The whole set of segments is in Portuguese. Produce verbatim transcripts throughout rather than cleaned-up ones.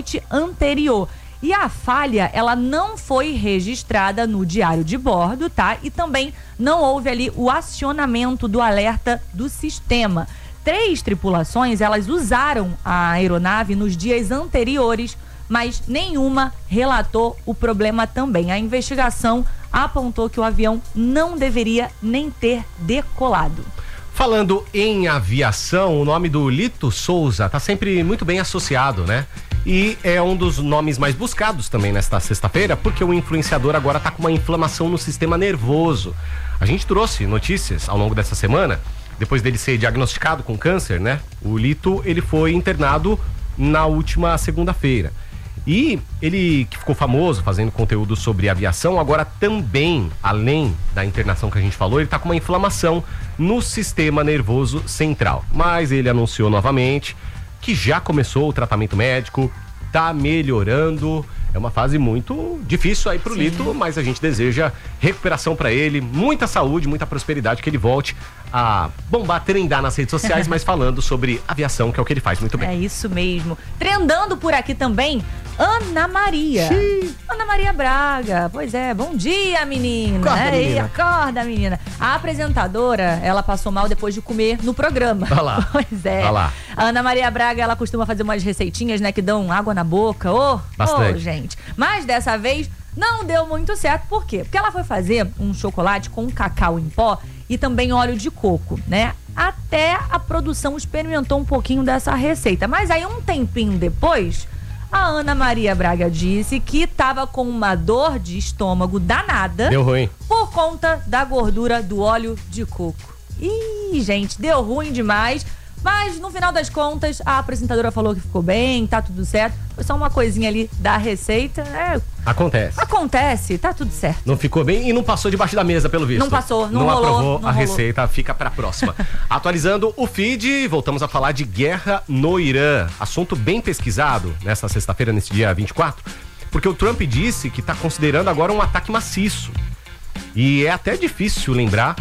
noite anterior. E a falha, ela não foi registrada no diário de bordo, tá? E também não houve ali o acionamento do alerta do sistema. Três tripulações, elas usaram a aeronave nos dias anteriores, mas nenhuma relatou o problema também. A investigação apontou que o avião não deveria nem ter decolado. Falando em aviação, o nome do Lito Souza tá sempre muito bem associado, né? E é um dos nomes mais buscados também nesta sexta-feira, porque o influenciador agora tá com uma inflamação no sistema nervoso. A gente trouxe notícias ao longo dessa semana, depois dele ser diagnosticado com câncer, né? O Lito, ele foi internado na última segunda-feira. E ele, que ficou famoso fazendo conteúdo sobre aviação, agora também, além da internação que a gente falou, ele tá com uma inflamação no sistema nervoso central. Mas ele anunciou novamente que já começou o tratamento médico, tá melhorando. É uma fase muito difícil aí pro Sim. Lito, mas a gente deseja recuperação pra ele, muita saúde, muita prosperidade, que ele volte a bombar, trendar nas redes sociais, mas falando sobre aviação, que é o que ele faz muito bem. É isso mesmo. Trendando por aqui também, Ana Maria. Xiii. Ana Maria Braga. Pois é, bom dia, menina. Acorda, é, menina. Acorda, menina. A apresentadora, ela passou mal depois de comer no programa. Olha lá. Pois é. Olha lá. A Ana Maria Braga, ela costuma fazer umas receitinhas, né, que dão água na boca. Ô, oh, Bastante. Oh, gente. Mas dessa vez não deu muito certo. Por quê? Porque ela foi fazer um chocolate com cacau em pó e também óleo de coco, né? Até a produção experimentou um pouquinho dessa receita. Mas aí um tempinho depois, a Ana Maria Braga disse que estava com uma dor de estômago danada. Deu ruim. Por conta da gordura do óleo de coco. Ih, gente, deu ruim demais. Mas no final das contas, a apresentadora falou que ficou bem, tá tudo certo. Foi só uma coisinha ali da receita. É, acontece. Acontece, tá tudo certo. Não ficou bem e não passou debaixo da mesa, pelo visto. Não passou, não, não rolou. aprovou não a rolou. receita, fica pra próxima. Atualizando o feed, voltamos a falar de guerra no Irã. Assunto bem pesquisado nessa sexta-feira, nesse dia vinte e quatro, porque o Trump disse que tá considerando agora um ataque maciço. E é até difícil lembrar,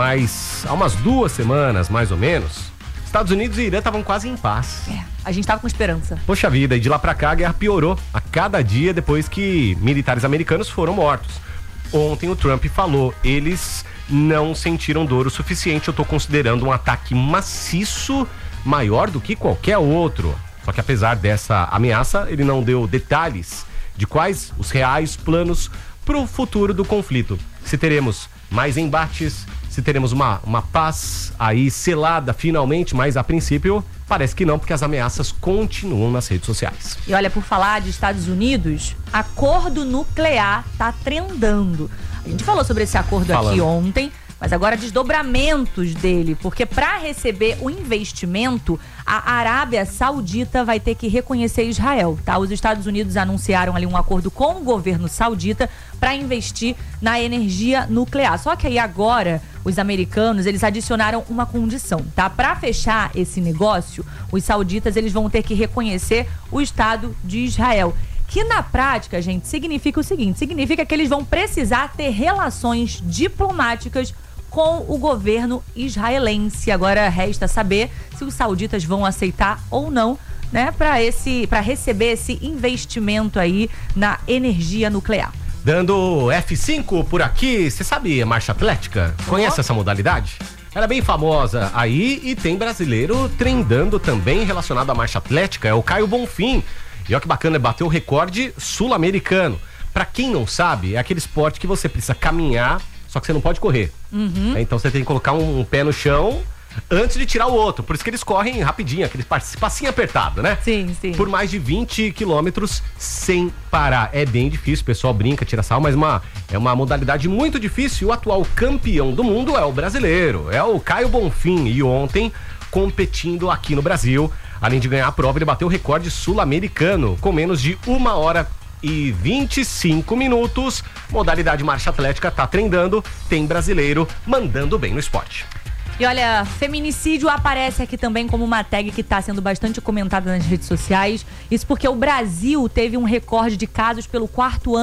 mas há umas duas semanas, mais ou menos, Estados Unidos e Irã estavam quase em paz. É, a gente tava com esperança. Poxa vida, e de lá pra cá a guerra piorou a cada dia depois que militares americanos foram mortos. Ontem o Trump falou, eles não sentiram dor o suficiente, eu tô considerando um ataque maciço maior do que qualquer outro. Só que apesar dessa ameaça, ele não deu detalhes de quais os reais planos pro futuro do conflito. Se teremos mais embates, se teremos uma, uma paz aí selada finalmente, mas a princípio parece que não, porque as ameaças continuam nas redes sociais. E olha, por falar de Estados Unidos, acordo nuclear tá trendando. A gente falou sobre esse acordo Falando. aqui ontem, mas agora desdobramentos dele, porque para receber o investimento, a Arábia Saudita vai ter que reconhecer Israel, tá? Os Estados Unidos anunciaram ali um acordo com o governo saudita para investir na energia nuclear. Só que aí agora os americanos, eles adicionaram uma condição, tá? Para fechar esse negócio, os sauditas, eles vão ter que reconhecer o Estado de Israel. Que na prática, gente, significa o seguinte, significa que eles vão precisar ter relações diplomáticas com o governo israelense. Agora resta saber se os sauditas vão aceitar ou não, né, para esse, para receber esse investimento aí na energia nuclear. Dando F cinco por aqui, você sabe a marcha atlética? Conhece oh. essa modalidade? Ela é bem famosa aí e tem brasileiro trendando também relacionado à marcha atlética, é o Caio Bonfim. E olha que bacana, bateu o recorde sul-americano. Pra quem não sabe, é aquele esporte que você precisa caminhar, só que você não pode correr. Uhum. Então você tem que colocar um, um pé no chão antes de tirar o outro. Por isso que eles correm rapidinho, aquele passinho apertado, né? Sim, sim. Por mais de vinte quilômetros sem parar. É bem difícil, o pessoal brinca, tira sal, mas uma, é uma modalidade muito difícil. E o atual campeão do mundo é o brasileiro, é o Caio Bonfim. E ontem, competindo aqui no Brasil, além de ganhar a prova, ele bateu o recorde sul-americano com menos de uma hora e vinte e cinco minutos. Modalidade marcha atlética tá trendando, tem brasileiro mandando bem no esporte. E olha, feminicídio aparece aqui também como uma tag que está sendo bastante comentada nas redes sociais. Isso porque o Brasil teve um recorde de casos pelo quarto ano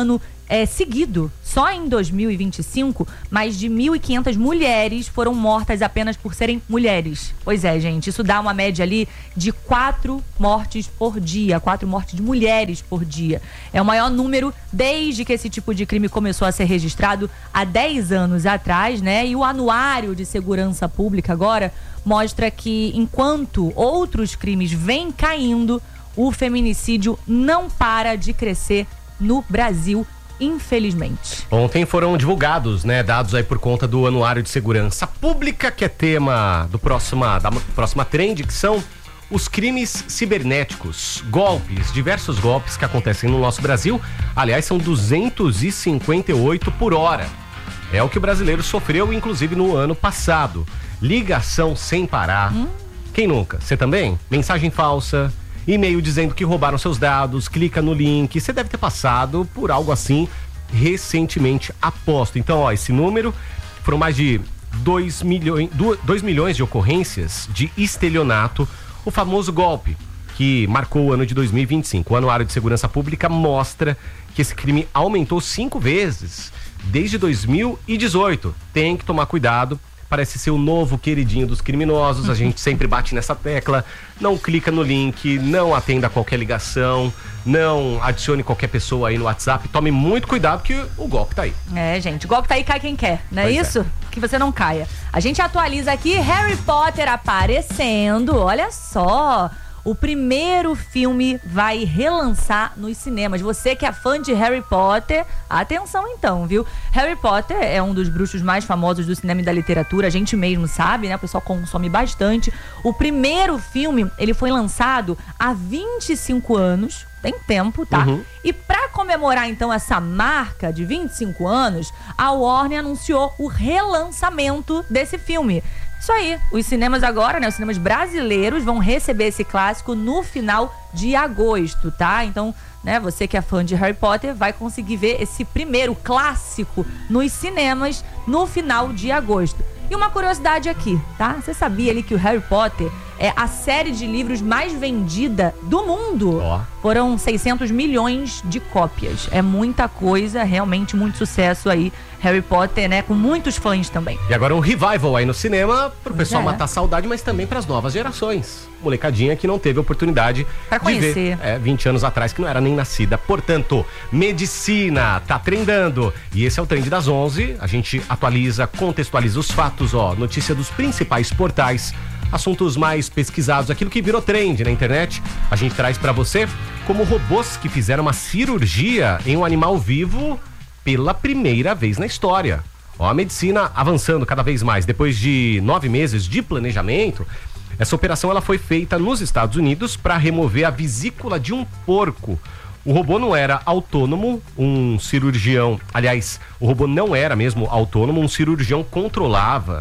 é, seguido. Só em dois mil e vinte e cinco, mais de mil e quinhentas mulheres foram mortas apenas por serem mulheres. Pois é, gente, isso dá uma média ali de quatro mortes por dia, quatro mortes de mulheres por dia. É o maior número desde que esse tipo de crime começou a ser registrado há dez anos atrás, né? E o Anuário de Segurança Pública agora mostra que, enquanto outros crimes vêm caindo, o feminicídio não para de crescer no Brasil, infelizmente. Ontem foram divulgados, né, dados aí por conta do Anuário de Segurança Pública, que é tema do próxima, da próxima trend, que são os crimes cibernéticos, golpes, diversos golpes que acontecem no nosso Brasil. Aliás, são duzentos e cinquenta e oito por hora. É o que o brasileiro sofreu, inclusive, no ano passado. Ligação sem parar. Hum? Quem nunca? Você também? Mensagem falsa, e-mail dizendo que roubaram seus dados, clica no link. Você deve ter passado por algo assim recentemente, aposto. Então, ó, esse número foram mais de dois milhões, dois milhões de ocorrências de estelionato, o famoso golpe que marcou o ano de dois mil e vinte e cinco. O Anuário de Segurança Pública mostra que esse crime aumentou cinco vezes desde dois mil e dezoito. Tem que tomar cuidado. Parece ser o novo queridinho dos criminosos. A gente sempre bate nessa tecla. Não clica no link, não atenda qualquer ligação, não adicione qualquer pessoa aí no WhatsApp. Tome muito cuidado que o golpe tá aí. É, gente, o golpe tá aí, cai quem quer, não é isso? É. Que você não caia. A gente atualiza aqui, Harry Potter aparecendo, olha só. O primeiro filme vai relançar nos cinemas. Você que é fã de Harry Potter, atenção então, viu? Harry Potter é um dos bruxos mais famosos do cinema e da literatura, a gente mesmo sabe, né? O pessoal consome bastante. O primeiro filme, ele foi lançado há vinte e cinco anos, tem tempo, tá? Uhum. E pra comemorar então essa marca de vinte e cinco anos, a Warner anunciou o relançamento desse filme. Isso aí, os cinemas agora, né, os cinemas brasileiros vão receber esse clássico no final de agosto, tá? Então, né, você que é fã de Harry Potter vai conseguir ver esse primeiro clássico nos cinemas no final de agosto. E uma curiosidade aqui, tá? Você sabia ali que o Harry Potter é a série de livros mais vendida do mundo? Oh. Foram seiscentos milhões de cópias. É muita coisa, realmente muito sucesso aí. Harry Potter, né? Com muitos fãs também. E agora um revival aí no cinema pro pessoal é. matar a saudade, mas também pras novas gerações. Molecadinha que não teve oportunidade pra conhecer. de ver é, vinte anos atrás, que não era nem nascida. Portanto, medicina tá trendando. E esse é o Trend das onze. A gente atualiza, contextualiza os fatos, ó. Notícia dos principais portais. Assuntos mais pesquisados, aquilo que virou trend na internet, a gente traz pra você, como robôs que fizeram uma cirurgia em um animal vivo pela primeira vez na história. Ó, a medicina avançando cada vez mais. Depois de nove meses de planejamento, essa operação ela foi feita nos Estados Unidos para remover a vesícula de um porco. O robô não era autônomo, um cirurgião, aliás, o robô não era mesmo autônomo, um cirurgião controlava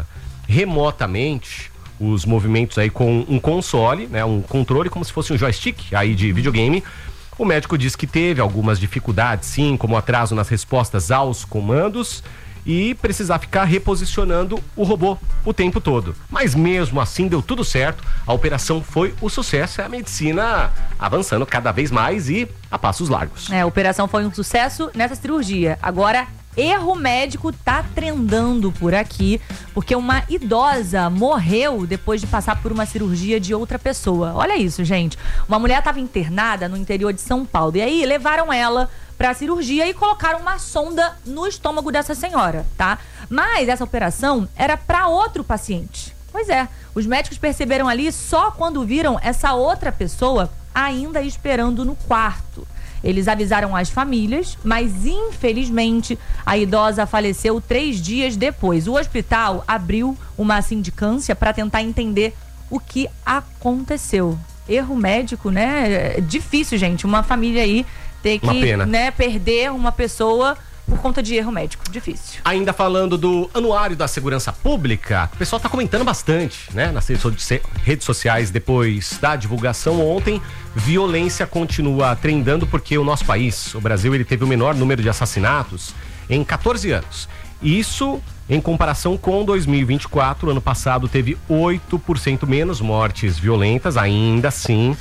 remotamente os movimentos aí com um console, né, um controle como se fosse um joystick aí de videogame. O médico diz que teve algumas dificuldades, sim, como atraso nas respostas aos comandos e precisar ficar reposicionando o robô o tempo todo. Mas mesmo assim deu tudo certo, a operação foi o sucesso, é a medicina avançando cada vez mais e a passos largos. É, a operação foi um sucesso nessa cirurgia. Agora, erro médico tá trendando por aqui, porque uma idosa morreu depois de passar por uma cirurgia de outra pessoa. Olha isso, gente. Uma mulher estava internada no interior de São Paulo, e aí levaram ela para a cirurgia e colocaram uma sonda no estômago dessa senhora, tá? Mas essa operação era para outro paciente. Pois é, os médicos perceberam ali só quando viram essa outra pessoa ainda esperando no quarto. Eles avisaram as famílias, mas infelizmente a idosa faleceu três dias depois. O hospital abriu uma sindicância para tentar entender o que aconteceu. Erro médico, né? É difícil, gente. Uma família aí ter que, né, perder uma pessoa por conta de erro médico. Difícil. Ainda falando do Anuário da Segurança Pública, o pessoal tá comentando bastante, né? Nas redes sociais depois da divulgação ontem. Violência continua trendando porque o nosso país, o Brasil, ele teve o menor número de assassinatos em quatorze anos. Isso em comparação com dois mil e vinte e quatro, ano passado teve oito por cento menos mortes violentas, ainda assim.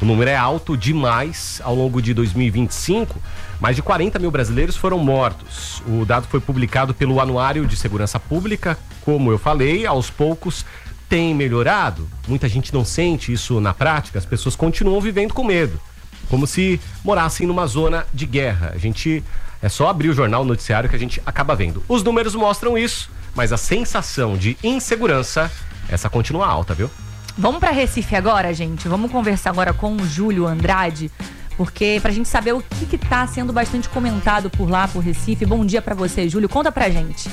O número é alto demais. Ao longo de dois mil e vinte e cinco, mais de quarenta mil brasileiros foram mortos. O dado foi publicado pelo Anuário de Segurança Pública. Como eu falei, aos poucos tem melhorado. Muita gente não sente isso na prática. As pessoas continuam vivendo com medo, como se morassem numa zona de guerra. A gente... É só abrir o jornal, o noticiário, que a gente acaba vendo. Os números mostram isso, mas a sensação de insegurança, essa continua alta, viu? Vamos para Recife agora, gente. Vamos conversar agora com o Júlio Andrade, porque pra gente saber o que que tá sendo bastante comentado por lá, por Recife. Bom dia para você, Júlio. Conta pra gente.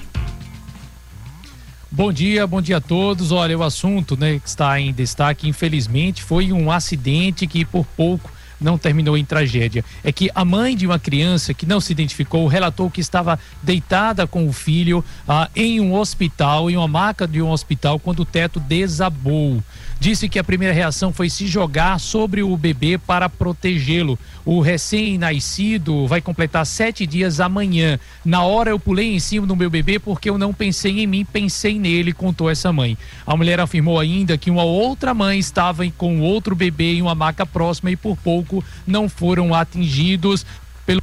Bom dia, bom dia a todos. Olha, o assunto, né, que está em destaque, infelizmente, foi um acidente que por pouco não terminou em tragédia. É que a mãe de uma criança que não se identificou relatou que estava deitada com o filho ah, em um hospital, em uma maca de um hospital, quando o teto desabou. Disse que a primeira reação foi se jogar sobre o bebê para protegê-lo. O recém-nascido vai completar sete dias amanhã. Na hora eu pulei em cima do meu bebê porque eu não pensei em mim, pensei nele, contou essa mãe. A mulher afirmou ainda que uma outra mãe estava com outro bebê em uma maca próxima e por pouco não foram atingidos pelo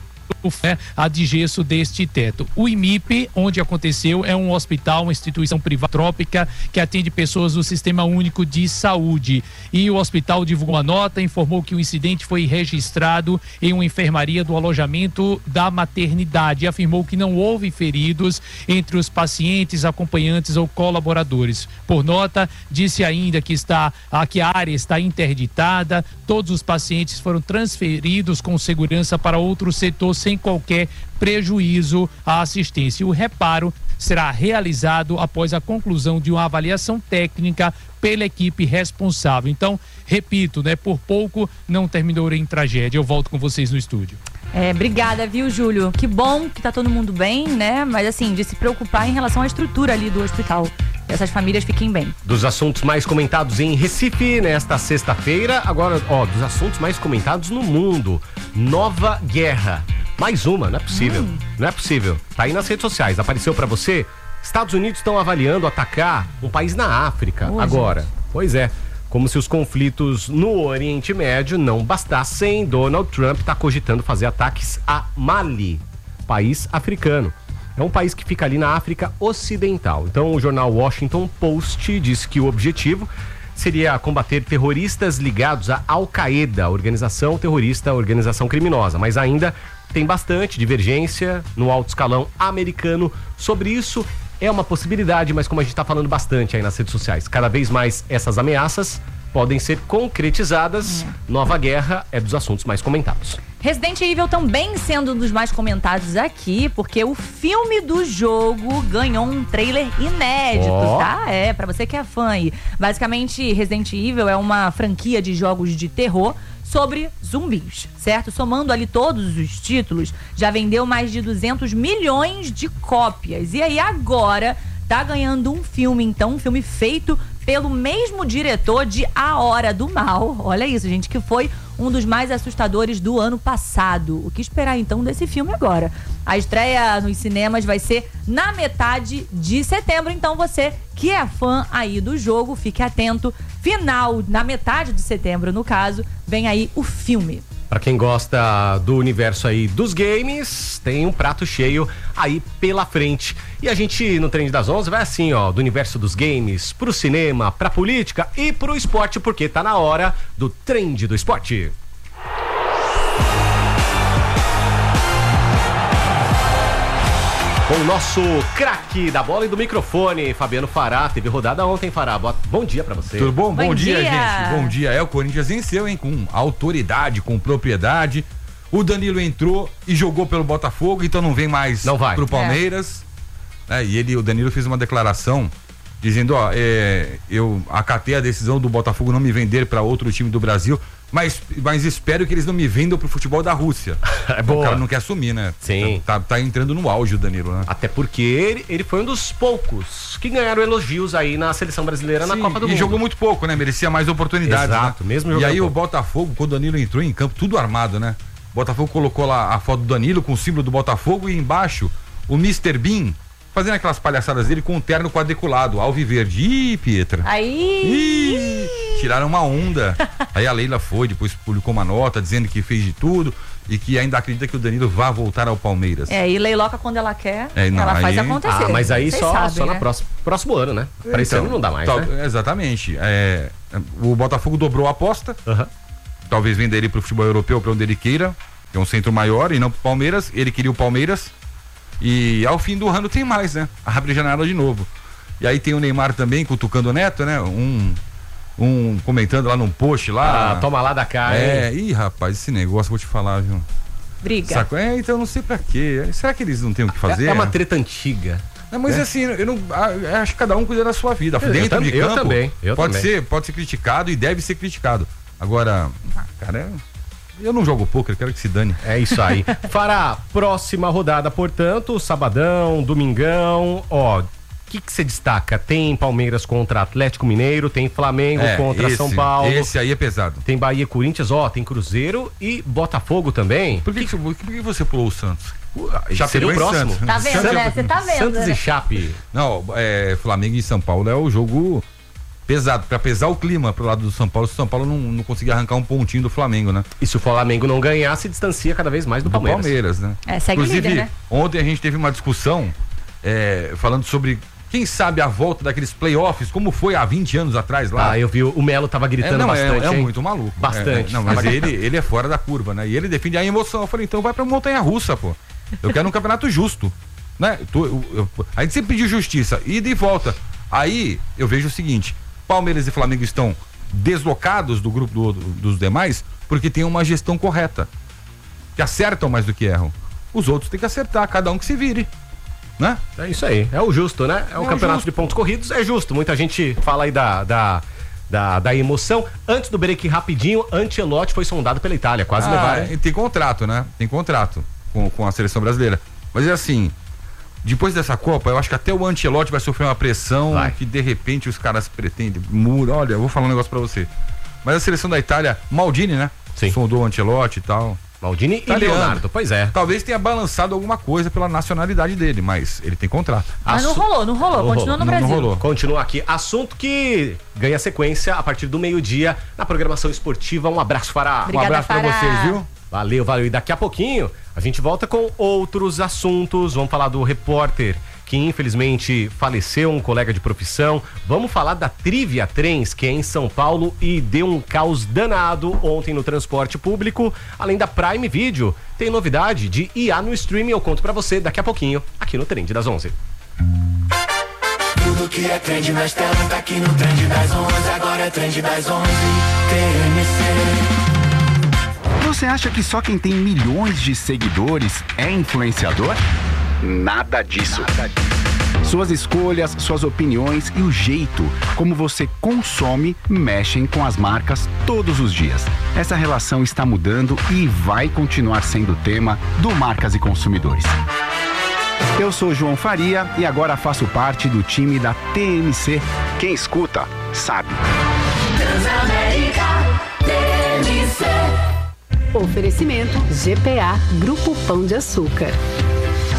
a de gesso deste teto. O I M I P, onde aconteceu, é um hospital, uma instituição privada trópica que atende pessoas do Sistema Único de Saúde. E o hospital divulgou uma nota, informou que o incidente foi registrado em uma enfermaria do alojamento da maternidade e afirmou que não houve feridos entre os pacientes, acompanhantes ou colaboradores. Por nota, disse ainda que, está, que a área está interditada, todos os pacientes foram transferidos com segurança para outro setor sem qualquer prejuízo à assistência. O reparo será realizado após a conclusão de uma avaliação técnica pela equipe responsável. Então, repito, né, por pouco não terminou em tragédia. Eu volto com vocês no estúdio. É, obrigada, viu, Júlio? Que bom que tá todo mundo bem, né? Mas assim, de se preocupar em relação à estrutura ali do hospital. Essas famílias fiquem bem. Dos assuntos mais comentados em Recife nesta sexta-feira, agora, ó, dos assuntos mais comentados no mundo. Nova guerra. Mais uma, não é possível. Hum. Não é possível. Tá aí nas redes sociais. Apareceu pra você? Estados Unidos estão avaliando atacar um país na África Oi, agora. Gente. Pois é. Como se os conflitos no Oriente Médio não bastassem, Donald Trump está cogitando fazer ataques a Mali, país africano. É um país que fica ali na África Ocidental. Então o jornal Washington Post disse que o objetivo seria combater terroristas ligados à Al-Qaeda, organização terrorista, organização criminosa. Mas ainda tem bastante divergência no alto escalão americano sobre isso. É uma possibilidade, mas como a gente está falando bastante aí nas redes sociais, cada vez mais essas ameaças podem ser concretizadas. É. Nova guerra é dos assuntos mais comentados. Resident Evil também sendo um dos mais comentados aqui, porque o filme do jogo ganhou um trailer inédito, oh. tá? É, pra você que é fã aí. Basicamente, Resident Evil é uma franquia de jogos de terror sobre zumbis, certo? Somando ali todos os títulos, já vendeu mais de duzentos milhões de cópias. E aí agora tá ganhando um filme, então, um filme feito pelo mesmo diretor de A Hora do Mal. Olha isso, gente, que foi um dos mais assustadores do ano passado. O que esperar, então, desse filme agora? A estreia nos cinemas vai ser na metade de setembro, então você que é fã aí do jogo, fique atento. Final, na metade de setembro, no caso, vem aí o filme. Pra quem gosta do universo aí dos games, tem um prato cheio aí pela frente. E a gente, no Trend das onze, vai assim, ó, do universo dos games pro cinema, pra política e pro esporte, porque tá na hora do Trend do Esporte. Com o nosso craque da bola e do microfone, Fabiano Fará. Teve rodada ontem, Fará. Bom dia pra você. Tudo bom? Bom, bom dia, dia, gente. Bom dia. É, o Corinthians venceu, hein? Com autoridade, com propriedade. O Danilo entrou e jogou pelo Botafogo, então não vem mais não vai. pro Palmeiras. É. É, e ele, o Danilo fez uma declaração dizendo, ó, é, eu acatei a decisão do Botafogo não me vender para outro time do Brasil, mas, mas espero que eles não me vendam pro futebol da Rússia. É bom. O cara não quer assumir, né? Sim. Tá, tá entrando no auge o Danilo, né? Até porque ele, ele foi um dos poucos que ganharam elogios aí na seleção brasileira. Sim, na Copa do e Mundo. E jogou muito pouco, né? Merecia mais oportunidades. Exato, né? mesmo E jogando aí pouco. O Botafogo, quando o Danilo entrou em campo, tudo armado, né? O Botafogo colocou lá a foto do Danilo com o símbolo do Botafogo e embaixo o mister Bean fazendo aquelas palhaçadas dele com um terno quadriculado, alviverde. Ih, Pietra. Aí! Ih, tiraram uma onda. Aí a Leila foi, depois publicou uma nota dizendo que fez de tudo e que ainda acredita que o Danilo vá voltar ao Palmeiras. É, e leiloca quando ela quer, É, não, ela faz aí- acontecer. Ah, mas aí Vocês só, sabem, só né? na próxima, próximo ano, né? Pra esse ano não dá mais, tal- né? Exatamente. É, o Botafogo dobrou a aposta. Aham. Talvez venda ele pro futebol europeu, pra onde ele queira, que é um centro maior, e não pro Palmeiras. Ele queria o Palmeiras. E ao fim do ano tem mais, né? Abre janela de novo. E aí tem o Neymar também, cutucando o Neto, né? Um, um comentando lá num post lá. Ah, toma lá da cá, É, hein? ih, rapaz, esse negócio, vou te falar, viu? Briga. Saco? É, então eu não sei pra quê. Será que eles não têm o que fazer? É uma treta antiga. Não, mas É. assim, eu não eu acho que cada um cuida da sua vida. Eu Dentro tam- de eu campo, também, eu pode também. ser, pode ser criticado e deve ser criticado. Agora, ah, cara, eu não jogo poker, quero que se dane. É isso aí. Fará próxima rodada, portanto, sabadão, domingão, ó. O que que você destaca? Tem Palmeiras contra Atlético Mineiro, tem Flamengo É, contra esse- São Paulo, Esse aí é pesado. tem Bahia e Corinthians, ó, tem Cruzeiro e Botafogo também. Por que, que, você- por que você pulou o Santos? Já seria o Chapecoense, próximo. Santos. Tá vendo, Santos- né? Você tá vendo, Santos né? e Chape. Não, é, Flamengo e São Paulo é o jogo pesado, pra pesar o clima pro lado do São Paulo, se o São Paulo não, não conseguir arrancar um pontinho do Flamengo, né? E se o Flamengo não ganhar, se distancia cada vez mais do, Do Palmeiras. Palmeiras, né? É, segue Inclusive, líder, né? ontem a gente teve uma discussão é, falando sobre, quem sabe, a volta daqueles playoffs, como foi há vinte anos atrás lá. Ah, eu vi, o Melo tava É, gritando não, bastante, é, é hein? muito maluco. Bastante. É, é, não, mas ele, ele é fora da curva, né? E ele defende a emoção. Eu falei, então vai pra montanha russa, pô. Eu quero um campeonato justo, né? Tu- eu- eu- a gente sempre pediu justiça, ida e volta. Aí eu vejo o seguinte: Palmeiras e Flamengo estão deslocados do grupo do- dos demais porque tem uma gestão correta, que acertam mais do que erram. Os outros têm que acertar, cada um que se vire, né? É isso aí, é o justo, né? É o É o campeonato justo. de pontos corridos, é justo. Muita gente fala aí da, da, da, da emoção. Antes do break, rapidinho, Ancelotti foi sondado pela Itália, quase Ah, levaram. é, tem contrato, né? Tem contrato com, com a seleção brasileira. Mas é assim, depois dessa Copa, eu acho que até o Ancelotti vai sofrer uma pressão Vai. que de repente os caras pretendem. Muro, olha, eu vou falar um negócio pra você. Mas a seleção da Itália, Maldini, né? Sim. Sondou o Ancelotti e tal. Maldini Italiano. e Leonardo, pois é. Talvez tenha balançado alguma coisa pela nacionalidade dele, mas ele tem contrato. Mas não Assu- rolou, não rolou. Não Continua rolou, no não- não Brasil. rolou. Continua aqui. Assunto que ganha sequência a partir do meio-dia na programação esportiva. Um abraço, Fará. Obrigada, um abraço pra Fará. vocês, viu? Valeu, valeu. E daqui a pouquinho a gente volta com outros assuntos. Vamos falar do repórter que infelizmente faleceu, um colega de profissão. Vamos falar da Trivia Trens, que é em São Paulo e deu um caos danado ontem no transporte público. Além da Prime Video, tem novidade de I A no streaming. Eu conto pra você daqui a pouquinho, aqui no Trend das onze. Tudo que é trend nas telas tá aqui no Trend das onze. Agora é Trend das onze. T M C. Você acha que só quem tem milhões de seguidores é influenciador? Nada disso. Suas escolhas, suas opiniões e o jeito como você consome mexem com as marcas todos os dias. Essa relação está mudando e vai continuar sendo tema do Marcas e Consumidores. Eu sou João Faria e agora faço parte do time da T M C. Quem escuta, sabe. Transamérica T M C. Oferecimento G P A Grupo Pão de Açúcar.